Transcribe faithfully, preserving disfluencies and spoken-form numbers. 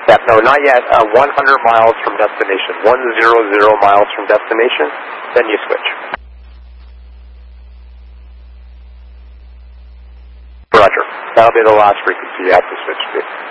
step. No, not yet. Uh, one hundred miles from destination. one hundred miles from destination, then you switch. Roger. That'll be the last frequency you have to switch to.